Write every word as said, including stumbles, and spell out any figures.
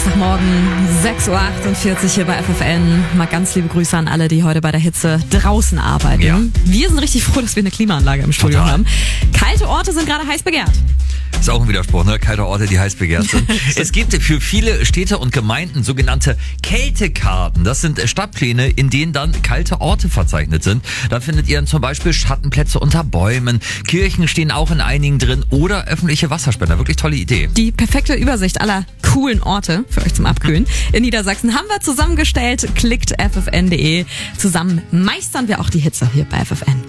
Donnerstagmorgen, sechs Uhr achtundvierzig hier bei F F N. Mal ganz liebe Grüße an alle, die heute bei der Hitze draußen arbeiten. Ja. Wir sind richtig froh, dass wir eine Klimaanlage im Studio Total. haben. Kalte Orte sind gerade heiß begehrt. Ist auch ein Widerspruch, ne? Kalte Orte, die heiß begehrt sind. Es gibt für viele Städte und Gemeinden sogenannte Kältekarten. Das sind Stadtpläne, in denen dann kalte Orte verzeichnet sind. Da findet ihr dann zum Beispiel Schattenplätze unter Bäumen. Kirchen stehen auch in einigen drin oder öffentliche Wasserspender. Wirklich tolle Idee. Die perfekte Übersicht aller coolen Orte für euch zum Abkühlen in Niedersachsen haben wir zusammengestellt. Klickt F F N punkt de. Zusammen meistern wir auch die Hitze hier bei F F N.